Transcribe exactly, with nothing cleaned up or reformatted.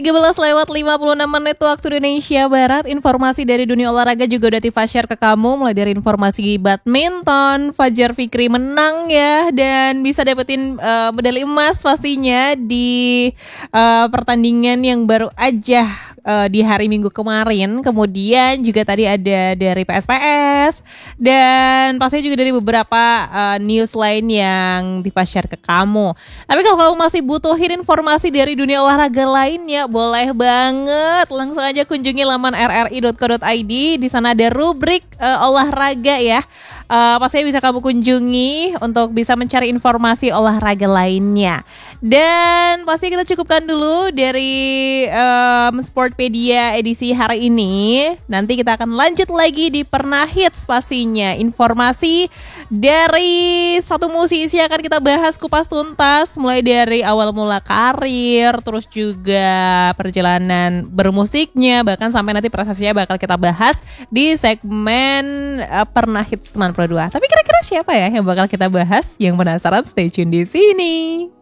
tiga belas lewat lima puluh enam menit waktu Indonesia Barat. Informasi dari dunia olahraga juga udah Tifa share ke kamu. Mulai dari informasi badminton, Fajar Fikri menang ya, dan bisa dapetin uh, medali emas pastinya di uh, pertandingan yang baru aja uh, di hari Minggu kemarin. Kemudian juga tadi ada dari P S P S, dan pastinya juga dari beberapa uh, news lain yang Tifa share ke kamu. Tapi kalau kamu masih butuhin informasi dari dunia olahraga lainnya, boleh banget langsung aja kunjungi laman r r i dot co dot i d. Di sana ada rubrik uh, olahraga ya. Uh, pastinya bisa kamu kunjungi untuk bisa mencari informasi olahraga lainnya. Dan pasti kita cukupkan dulu dari um, Sportpedia edisi hari ini. Nanti kita akan lanjut lagi di Pernah Hits pastinya. Informasi dari satu musisi akan kita bahas kupas tuntas, mulai dari awal mula karir, terus juga perjalanan bermusiknya, bahkan sampai nanti prestasinya bakal kita bahas di segmen uh, Pernah Hits teman Pro dua. Tapi kira-kira siapa ya yang bakal kita bahas? Yang penasaran stay tune di sini.